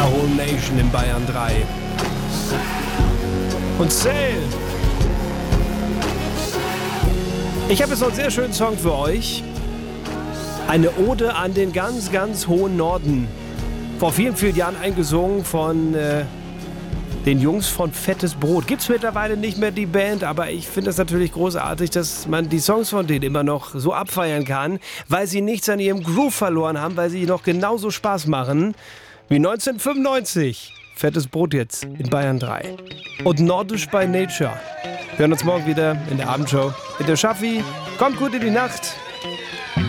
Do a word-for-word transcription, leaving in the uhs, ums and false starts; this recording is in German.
Whole Nation in Bayern drei. Und Sail. Ich habe jetzt noch einen sehr schönen Song für euch. Eine Ode an den ganz, ganz hohen Norden. Vor vielen, vielen Jahren eingesungen von äh, den Jungs von Fettes Brot. Gibt's mittlerweile nicht mehr die Band, aber ich finde es natürlich großartig, dass man die Songs von denen immer noch so abfeiern kann, weil sie nichts an ihrem Groove verloren haben, weil sie noch genauso Spaß machen wie neunzehnhundertfünfundneunzig. Fettes Brot jetzt in Bayern drei. Und Nordisch by Nature. Wir hören uns morgen wieder in der Abendshow mit der Schaffi. Kommt gut in die Nacht.